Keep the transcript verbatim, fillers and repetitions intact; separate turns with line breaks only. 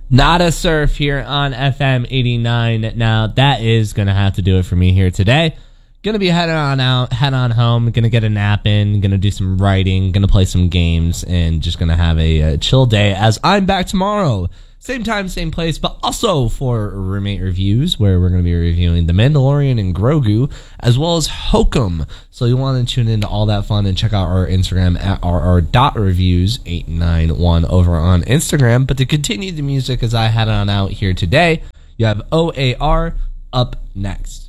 Nada Surf here on F M eighty-nine. Now, that is going to have to do it for me here today. Going to be heading on out, head on home, going to get a nap in, going to do some writing, going to play some games, and just going to have a, a chill day as I'm back tomorrow. Same time, same place, but also for Roommate Reviews, where we're going to be reviewing The Mandalorian and Grogu, as well as Hokum. So you want to tune into all that fun and check out our Instagram at rr.reviews eight nine one over on Instagram. But to continue the music as I head on out here today, you have O A R up next.